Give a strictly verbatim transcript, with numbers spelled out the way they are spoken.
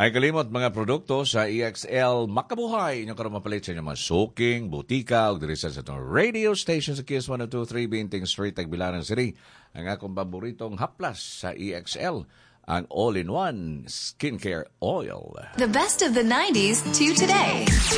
Ay kalimot mga produkto sa E X L makabuhay inyong karon mapalit sa inyong mga soaking, butika ug diri sa atong radio station sa Kiss one oh two point three Binting Street Tagbilaran City. Ang akong paboritong haplas sa E X L, ang all-in-one skincare oil. The best of the nineties to today.